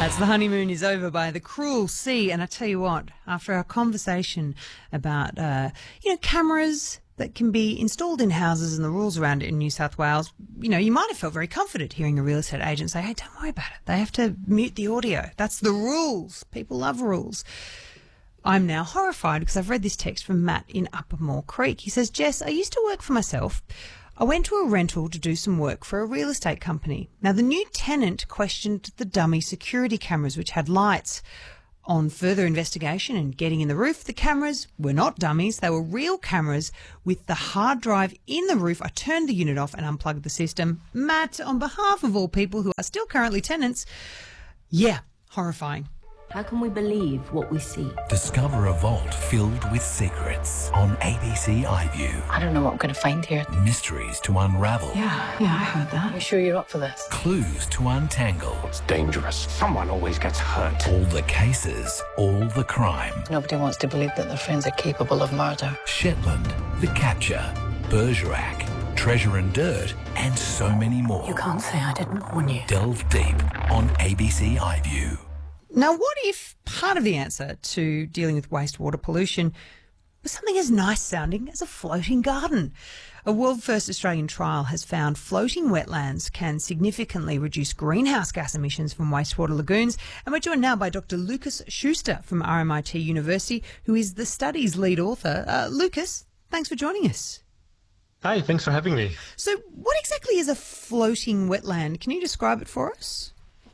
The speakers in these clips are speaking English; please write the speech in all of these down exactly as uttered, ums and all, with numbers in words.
As the honeymoon is over by the cruel sea. And I tell you what, after our conversation about, uh, you know, cameras that can be installed in houses and the rules around it in New South Wales, you know, you might have felt very comforted hearing a real estate agent say, hey, don't worry about it. They have to mute the audio. That's the rules. People love rules. I'm now horrified because I've read this text from Matt in Upper Moore Creek. He says, Jess, I used to work for myself. I went to a rental to do some work for a real estate company. Now, the new tenant questioned the dummy security cameras, which had lights. On further investigation and getting in the roof, the cameras were not dummies. They were real cameras with the hard drive in the roof. I turned the unit off and unplugged the system. Matt, on behalf of all people who are still currently tenants, yeah, horrifying. How can we believe what we see? Discover a vault filled with secrets on A B C iView. I don't know what I'm going to find here. Mysteries to unravel. Yeah, yeah, I heard that. You sure you're up for this? Clues to untangle. It's dangerous. Someone always gets hurt. All the cases, all the crime. Nobody wants to believe that their friends are capable of murder. Shetland, The Capture, Bergerac, Treasure and Dirt, and so many more. You can't say I didn't warn you. Delve deep on A B C iView. Now, what if part of the answer to dealing with wastewater pollution was something as nice sounding as a floating garden? A world-first Australian trial has found floating wetlands can significantly reduce greenhouse gas emissions from wastewater lagoons. And we're joined now by Doctor Lucas Schuster from R M I T University, who is the study's lead author. Uh, Lucas, thanks for joining us. Hi, thanks for having me. So what exactly is a floating wetland? Can you describe it for us?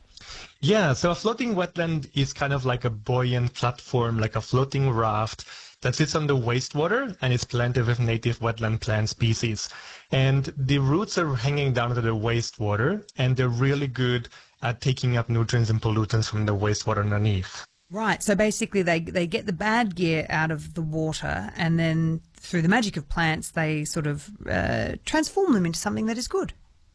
Yeah, so a floating wetland is kind of like a buoyant platform, like a floating raft that sits on the wastewater and is planted with native wetland plant species. And the roots are hanging down to the wastewater, and they're really good at taking up nutrients and pollutants from the wastewater underneath. Right, so basically they, they get the bad gear out of the water, and then through the magic of plants, they sort of uh, transform them into something that is good.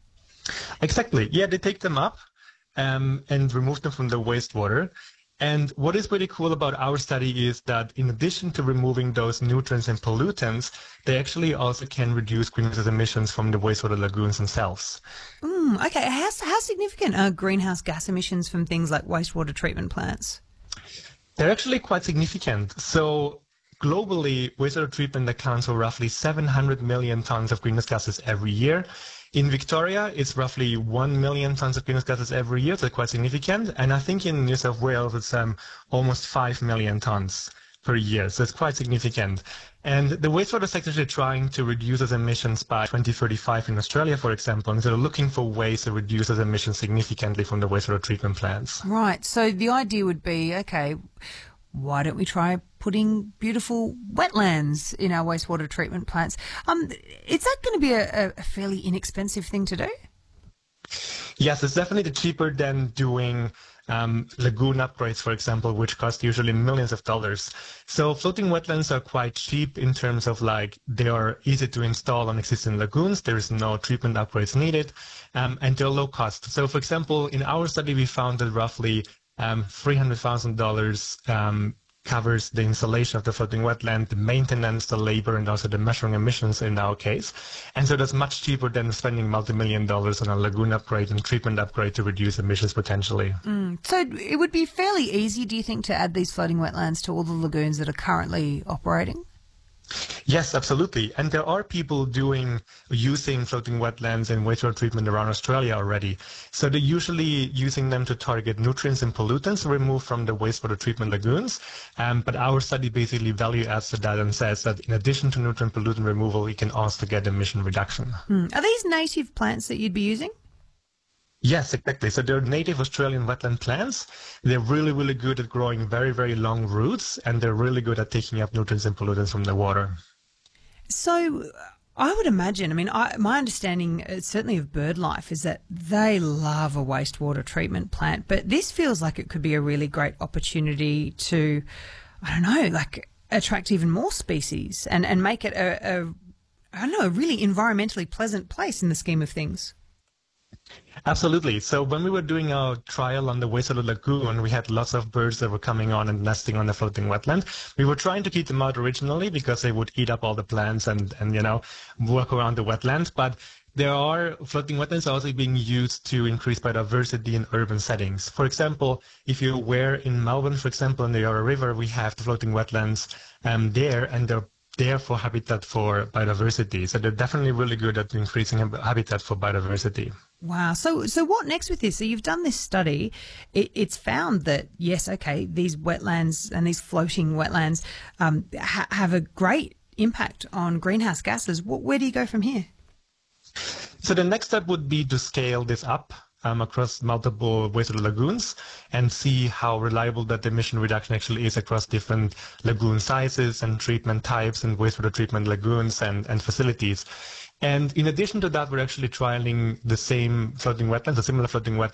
Exactly. Yeah, they take them up. Um, and remove them from the wastewater. And what is really cool about our study is that in addition to removing those nutrients and pollutants, they actually also can reduce greenhouse emissions from the wastewater lagoons themselves. Mm, okay, how, how significant are greenhouse gas emissions from things like wastewater treatment plants? They're actually quite significant. So globally, wastewater treatment accounts for roughly seven hundred million tons of greenhouse gases every year. In Victoria, it's roughly one million tons of greenhouse gases every year, so quite significant. And I think in New South Wales, it's um, almost five million tons per year, so it's quite significant. And the wastewater sector is trying to reduce its emissions by twenty thirty-five in Australia, for example, and so they're looking for ways to reduce its emissions significantly from the wastewater treatment plants. Right, so the idea would be, okay, why don't we try putting beautiful wetlands in our wastewater treatment plants? Um, is that going to be a, a fairly inexpensive thing to do? Yes, it's definitely cheaper than doing um, lagoon upgrades, for example, which cost usually millions of dollars. So floating wetlands are quite cheap in terms of like they are easy to install on existing lagoons. There is no treatment upgrades needed, um, and they're low cost. So, for example, in our study, we found that roughly um, three hundred thousand dollars um, covers the installation of the floating wetland, the maintenance, the labor, and also the measuring emissions in our case. And so that's much cheaper than spending multi-million dollars on a lagoon upgrade and treatment upgrade to reduce emissions potentially. Mm. So it would be fairly easy, do you think, to add these floating wetlands to all the lagoons that are currently operating? Yes, absolutely. And there are people doing, using floating wetlands and wastewater treatment around Australia already. So they're usually using them to target nutrients and pollutants removed from the wastewater treatment lagoons. Um, but our study basically value adds to that and says that in addition to nutrient pollutant removal, we can also get emission reduction. Mm. Are these native plants that you'd be using? Yes, exactly. So they're native Australian wetland plants. They're really, really good at growing very, very long roots, and they're really good at taking up nutrients and pollutants from the water. So I would imagine, I mean, I, my understanding uh, certainly of BirdLife is that they love a wastewater treatment plant, but this feels like it could be a really great opportunity to, I don't know, like attract even more species and, and make it a, a, I don't know, a really environmentally pleasant place in the scheme of things. Absolutely. So when we were doing our trial on the wastewater lagoon, we had lots of birds that were coming on and nesting on the floating wetland. We were trying to keep them out originally because they would eat up all the plants and, and you know, work around the wetland. But there are floating wetlands also being used to increase biodiversity in urban settings. For example, if you're aware in Melbourne, for example, in the Yarra River, we have the floating wetlands um, there, and they're there for habitat for biodiversity. So they're definitely really good at increasing habitat for biodiversity. Wow. So, so what next with this? So you've done this study. It, it's found that, yes, okay, these wetlands and these floating wetlands um, ha- have a great impact on greenhouse gases. What, where do you go from here? So the next step would be to scale this up um, across multiple wastewater lagoons and see how reliable that emission reduction actually is across different lagoon sizes and treatment types and wastewater treatment lagoons and, and facilities. And in addition to that, we're actually trialing the same floating wetlands, a similar floating wetland